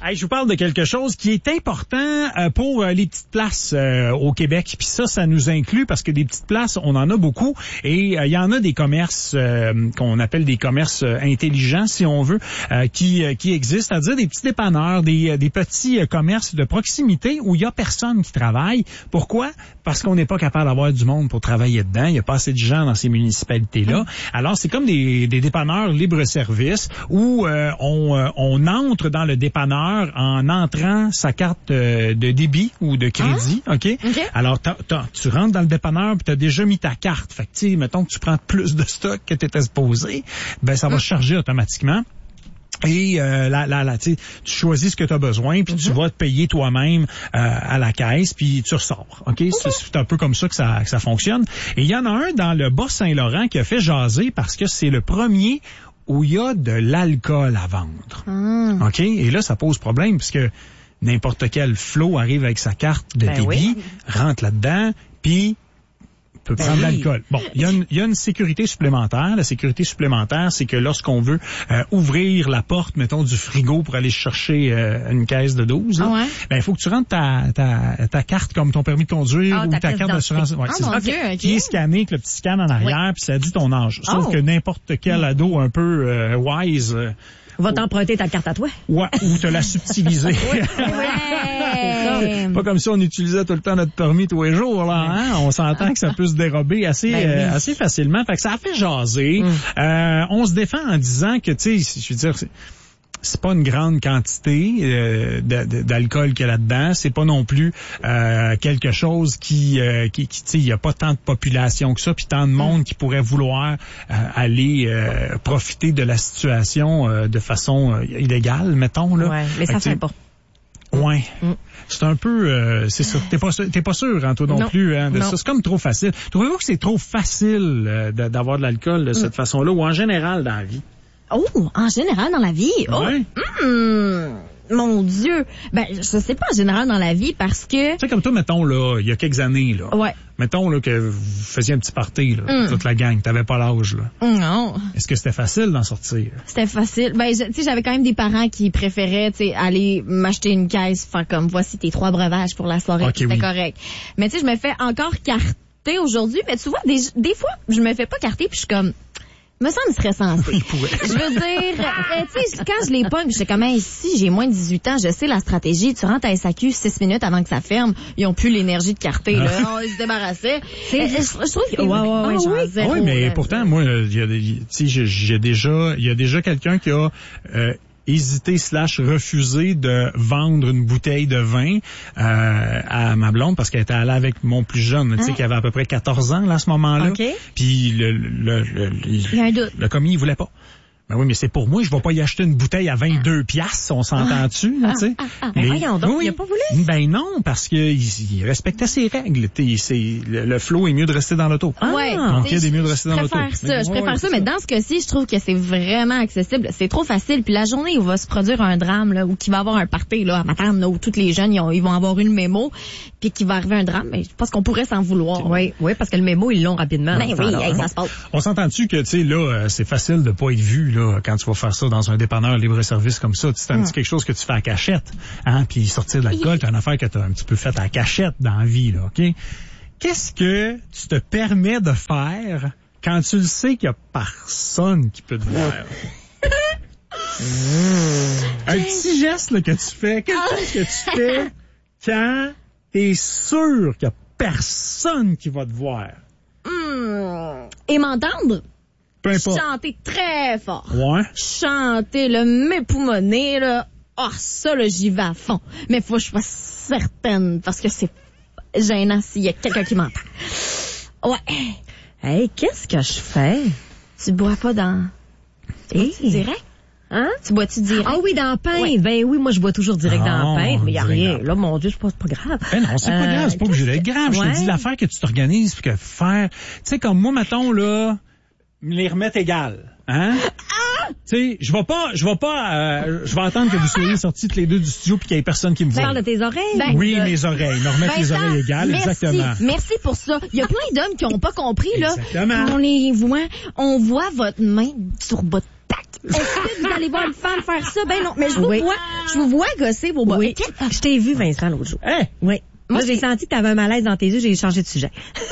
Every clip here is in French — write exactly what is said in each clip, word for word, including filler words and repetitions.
Hey, je vous parle de quelque chose qui est important euh, pour euh, les petites places euh, au Québec. Puis ça, ça nous inclut parce que des petites places, on en a beaucoup. Et il euh, y en a des commerces euh, qu'on appelle des commerces euh, intelligents, si on veut, euh, qui euh, qui existent, c'est-à-dire des petits dépanneurs, des, des petits euh, commerces de proximité où il y a personne qui travaille. Pourquoi? Parce qu'on n'est pas capable d'avoir du monde pour travailler dedans. Il n'y a pas assez de gens dans ces municipalités-là. Alors, c'est comme des, des dépanneurs libre-service où euh, on, euh, on entre dans le dépanneur en entrant sa carte euh, de débit ou de crédit, ah? OK? okay. Alors, t'as, t'as, tu rentres dans le dépanneur puis tu as déjà mis ta carte. Fait que, tu sais, mettons que tu prends plus de stock que tu étais supposé, ben ça va ah. charger automatiquement. Et euh, là, là, là, tu choisis ce que tu as besoin, puis mm-hmm. tu vas te payer toi-même euh, à la caisse, puis tu ressors. OK? okay. C'est, c'est un peu comme ça que ça, que ça fonctionne. Et il y en a un dans le Bas-Saint-Laurent qui a fait jaser parce que c'est le premier où il y a de l'alcool à vendre. Mm. OK? Et là, ça pose problème puisque n'importe quel flot arrive avec sa carte de ben débit, oui. rentre là-dedans, puis peut prendre ben oui. l'alcool. Bon, il y a une, il y a une sécurité supplémentaire. La sécurité supplémentaire, c'est que lorsqu'on veut euh, ouvrir la porte, mettons, du frigo pour aller chercher euh, une caisse de douze, là, ah ouais? ben il faut que tu rentres ta, ta, ta carte comme ton permis de conduire ah, ou ta, ta carte d'assurance. Ouais, ah, c'est ça. Dieu, okay. Qui est scanné avec le petit scan en arrière, oui. puis ça dit ton âge. Sauf oh. que n'importe quel ado un peu euh, wise... Euh, va t'emprunter ta carte à toi. Ouais, ou te la subtiliser. ouais. ouais. Pas comme si on utilisait tout le temps notre permis tous les jours, là, hein? On s'entend que ça peut se dérober assez, ben, euh, oui. assez facilement. Fait que ça a fait jaser. Mm. Euh, on se défend en disant que, tu sais, je veux dire, c'est, c'est pas une grande quantité euh, de, de, d'alcool qu'il y a là-dedans. C'est pas non plus euh, quelque chose qui, euh, qui, qui tu sais, il y a pas tant de population que ça, puis tant de monde mm. qui pourrait vouloir euh, aller euh, profiter de la situation euh, de façon euh, illégale, mettons là. Ouais, mais ça fait pas. Ouais. Mm. C'est un peu, euh, c'est ça. T'es pas sûr, t'es pas sûr, hein, toi non, non. plus, hein, de non. ça. C'est comme trop facile. Trouvez-vous que c'est trop facile euh, de, d'avoir de l'alcool de mm. cette façon-là, ou en général dans la vie? Oh, en général dans la vie? Oh, ouais. mmh, mon Dieu. Ben, je sais pas en général dans la vie parce que... Tu sais, comme toi, mettons, là, il y a quelques années, là. Ouais. Mettons, là, que vous faisiez un petit party, là, mmh. toute la gang. T'avais pas l'âge, là. Non. Est-ce que c'était facile d'en sortir? C'était facile. Ben, tu sais, j'avais quand même des parents qui préféraient, tu sais, aller m'acheter une caisse, faire comme, voici tes trois breuvages pour la soirée. Okay, c'était oui. correct. Mais tu sais, je me fais encore carter aujourd'hui. Mais tu vois, des, des fois, je me fais pas carter puis je suis comme... me semble stressant. Je veux dire, euh, tu sais, quand je les pogne, je sais comment ici, j'ai moins de dix-huit ans, je sais la stratégie. Tu rentres à S A Q six minutes avant que ça ferme, ils ont plus l'énergie de carter, là. On se débarrassait. C'est, je, je trouve que... Ouais, ouais, ouais, ah, oui. Zéro, oui, mais là, pourtant, moi, il y a, tu sais, j'ai déjà, il y a déjà quelqu'un qui a, euh, hésité slash refusé de vendre une bouteille de vin euh, à ma blonde parce qu'elle était allée avec mon plus jeune, tu sais, qui avait à peu près quatorze ans là, à ce moment-là. Okay. Puis le le le, le, le commis, il voulait pas. Ben oui, mais c'est pour moi, je vais pas y acheter une bouteille à vingt-deux piastres, on s'entend-tu, ah, tu sais. Ah, ah, mais voyons donc, oui, il a pas voulu. Ben non, parce que il, il respectait ses règles. T'sais, c'est le, le flow est mieux de rester dans l'auto. Ah, ouais. Donc il est mieux de rester dans l'auto. Je préfère ça, je préfère ouais, ça, mais dans ce cas-ci, je trouve que c'est vraiment accessible, c'est trop facile. Puis la journée où va se produire un drame là, où qu'il va y avoir un party là, à matin là, où tous les jeunes ils, ont, ils vont avoir eu le mémo, puis qu'il va arriver un drame, mais je pense qu'on pourrait s'en vouloir. Oui, oui, parce que le mémo ils l'ont rapidement. Ben oui, hey, ça se passe. On s'entend-tu que tu sais là, c'est facile de pas être vu là quand tu vas faire ça dans un dépanneur libre-service comme ça. C'est un petit quelque chose que tu fais à cachette, hein, puis sortir de l'alcool, t'as une affaire que t'as un petit peu faite à cachette dans la vie, là, OK? Qu'est-ce que tu te permets de faire quand tu le sais qu'il y a personne qui peut te voir? Un petit geste là, que tu fais, quelque chose que tu fais quand t'es sûr qu'il y a personne qui va te voir. Mmh. Et m'entendre? Peu importe. Chanter très fort. Ouais. Chanter, le m'époumoner, là. Ah, oh, ça, là, j'y vais à fond. Mais faut que je sois certaine, parce que c'est gênant s'il y a quelqu'un qui m'entend. Ouais. Hey, qu'est-ce que je fais? Tu bois pas dans... Tu hey. bois-tu direct? Hein? Tu bois-tu direct? Ah oui, dans le pain. Ouais. Ben oui, moi, je bois toujours direct ah, dans le pain. Mais il n'y a rien. Dans... Là, mon Dieu, c'est pas, pas grave. Ben non, c'est euh, pas grave. C'est pas obligé d'être grave. Je ouais. te dis l'affaire que tu t'organises puis que faire... Tu sais, comme moi, mettons, là... me les remettre égales, hein? Ah! Tu sais, je vais pas, je vais pas, euh, je vais attendre que vous soyez sortis tous les deux du studio puis qu'il y ait personne qui me voit. Parle de tes oreilles. Ben, oui, euh, mes oreilles, me remettre ben, les oreilles égales, merci, exactement. Merci pour ça. Il y a plein d'hommes qui ont pas compris, là. Exactement. On les voit, on voit votre main sur votre tac. est-ce que vous allez voir une femme faire ça? Ben non, mais je vous Oui. vois, je vous vois gosser vos bas. Oui. Je t'ai vu, Vincent, l'autre jour. Hein? Oui. Moi, Moi, j'ai c'est- senti que t'avais un malaise dans tes yeux, j'ai changé de sujet.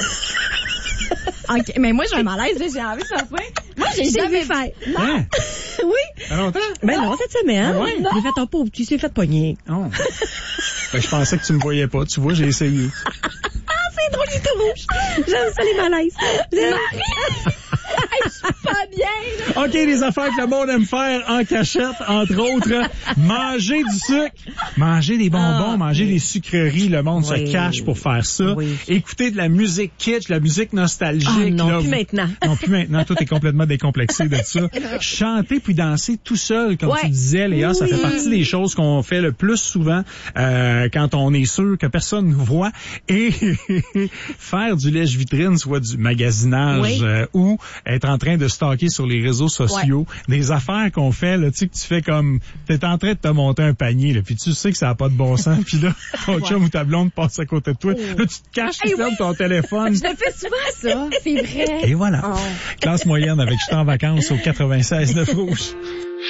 OK, mais moi, j'ai un malaise, là, j'ai envie de faire ça. Moi, j'ai J'ai jamais vu faire. Hein? Oui. Ça fait longtemps? Ben non, cette semaine. Ah ouais? J'ai fait ton pauvre, tu t'es fait pogner. Oh. Ben, je pensais que tu me voyais pas. Tu vois, j'ai essayé. Ah, c'est drôle, il est tout rouge. J'aime ça, les malaises. J'aime- Je suis pas bien, là. OK, les affaires que le monde aime faire en cachette, entre autres, manger du sucre, manger des bonbons, Ah, manger oui. des sucreries. Le monde Oui. se cache pour faire ça. Oui. Écouter de la musique kitsch, de la musique nostalgique. Ah, non, là. plus maintenant. Non, plus maintenant. Toi, t'es complètement décomplexé de ça. Chanter puis danser tout seul, comme Ouais. tu disais, Léa, ça fait Oui. partie des choses qu'on fait le plus souvent euh, quand on est sûr que personne nous voit. Et faire du lèche-vitrine, soit du magasinage Oui. euh, ou être en train de stalker sur les réseaux sociaux, des affaires qu'on fait, là, tu sais, que tu fais comme, t'es en train de te monter un panier, là, puis tu sais que ça n'a pas de bon sens, puis là, ton chum ou ta blonde passe à côté de toi, là, tu te caches, tu Hey, fermes oui. ton téléphone. Je le fais souvent, ça. C'est vrai. Et voilà. Oh. Classe moyenne avec J'étais en vacances au quatre-vingt-seize de Rouge.